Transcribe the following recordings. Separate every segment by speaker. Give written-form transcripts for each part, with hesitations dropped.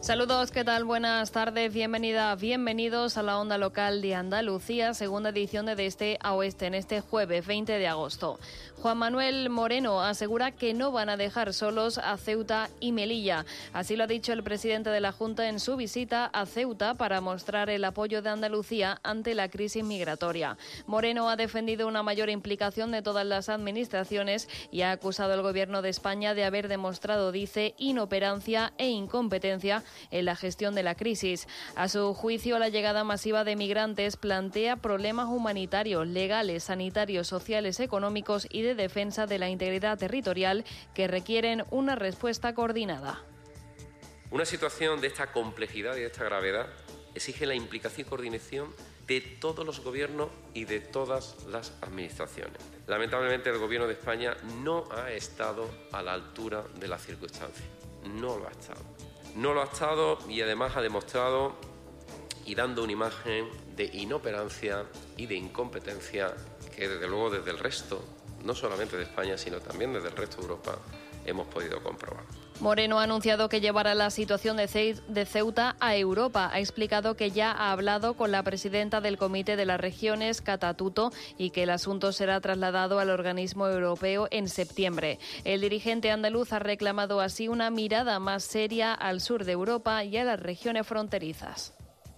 Speaker 1: Saludos, ¿qué tal? Buenas tardes, bienvenidos a la Onda Local de Andalucía, segunda edición de Este a Oeste, en este jueves 20 de agosto. Juan Manuel Moreno asegura que no van a dejar solos a Ceuta y Melilla. Así lo ha dicho el presidente de la Junta en su visita a Ceuta para mostrar el apoyo de Andalucía ante la crisis migratoria. Moreno ha defendido una mayor implicación de todas las administraciones y ha acusado al Gobierno de España de haber demostrado, dice, inoperancia e incompetencia en la gestión de la crisis. A su juicio, la llegada masiva de migrantes plantea problemas humanitarios, legales, sanitarios, sociales, económicos y de defensa de la integridad territorial que requieren una respuesta coordinada.
Speaker 2: Una situación de esta complejidad y de esta gravedad exige la implicación y coordinación de todos los gobiernos y de todas las administraciones. Lamentablemente, el Gobierno de España no ha estado a la altura de las circunstancias. No lo ha estado. No lo ha estado y además ha demostrado y dando una imagen de inoperancia y de incompetencia que desde luego desde el resto, no solamente de España, sino también desde el resto de Europa, hemos podido comprobar.
Speaker 1: Moreno ha anunciado que llevará la situación de Ceuta a Europa. Ha explicado que ya ha hablado con la presidenta del Comité de las Regiones, Cata Tuto, y que el asunto será trasladado al organismo europeo en septiembre. El dirigente andaluz ha reclamado así una mirada más seria al sur de Europa y a las regiones fronterizas.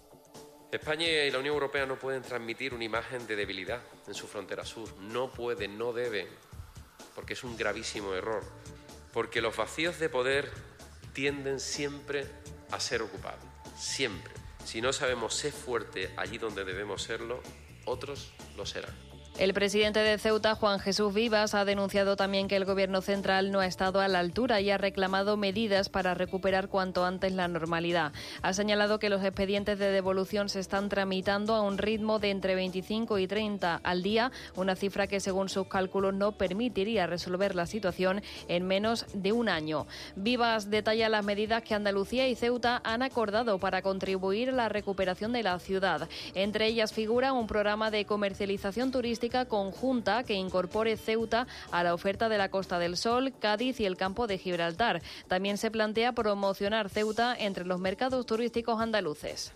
Speaker 2: España y la Unión Europea no pueden transmitir una imagen de debilidad en su frontera sur. No pueden, no deben, porque es un gravísimo error. Porque los vacíos de poder tienden siempre a ser ocupados, siempre. Si no sabemos ser fuertes allí donde debemos serlo, otros lo serán.
Speaker 1: El presidente de Ceuta, Juan Jesús Vivas, ha denunciado también que el Gobierno central no ha estado a la altura y ha reclamado medidas para recuperar cuanto antes la normalidad. Ha señalado que los expedientes de devolución se están tramitando a un ritmo de entre 25 y 30 al día, una cifra que según sus cálculos no permitiría resolver la situación en menos de un año. Vivas detalla las medidas que Andalucía y Ceuta han acordado para contribuir a la recuperación de la ciudad. Entre ellas figura un programa de comercialización turística conjunta que incorpore Ceuta a la oferta de la Costa del Sol, Cádiz y el Campo de Gibraltar. También se plantea promocionar Ceuta entre los mercados turísticos andaluces.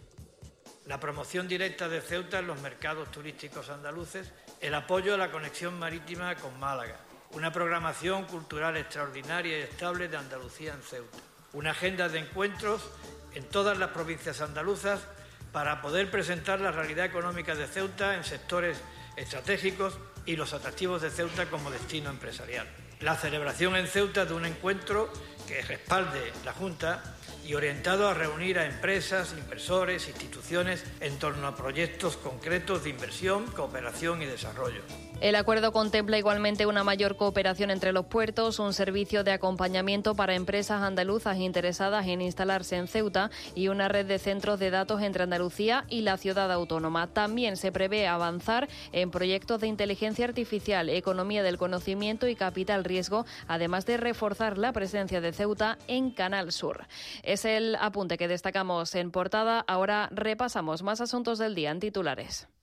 Speaker 3: La promoción directa de Ceuta en los mercados turísticos andaluces, el apoyo a la conexión marítima con Málaga, una programación cultural extraordinaria y estable de Andalucía en Ceuta, una agenda de encuentros en todas las provincias andaluzas para poder presentar la realidad económica de Ceuta en sectores estratégicos y los atractivos de Ceuta como destino empresarial. La celebración en Ceuta de un encuentro que respalde la Junta y orientado a reunir a empresas, inversores, instituciones en torno a proyectos concretos de inversión, cooperación y desarrollo.
Speaker 1: El acuerdo contempla igualmente una mayor cooperación entre los puertos, un servicio de acompañamiento para empresas andaluzas interesadas en instalarse en Ceuta y una red de centros de datos entre Andalucía y la ciudad autónoma. También se prevé avanzar en proyectos de inteligencia artificial, economía del conocimiento y capital riesgo, además de reforzar la presencia de Ceuta en Canal Sur. Es el apunte que destacamos en portada. Ahora repasamos más asuntos del día en titulares.